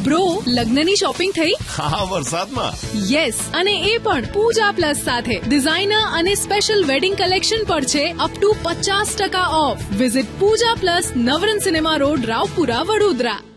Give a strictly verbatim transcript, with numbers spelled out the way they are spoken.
Bro, લગ્નની shopping થઈ? હા, વરસાદમાં. યસ, અને એ પણ પૂજા પ્લસ સાથે. ડિઝાઇનર અને સ્પેશિયલ વેડિંગ કલેક્શન પર છે અપ ટુ પચાસ ટકા of. Visit Pooja plus, Navrang cinema road, Raopura, Vadodara.